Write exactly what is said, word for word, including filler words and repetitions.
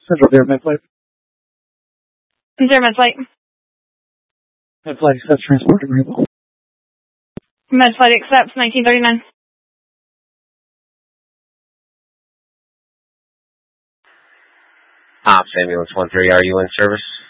Central there, Medflight. Zero Medflight. Medflight accepts transport agreeable. Medflight accepts nineteen thirty-nine. Ops Ambulance one three, are you in service?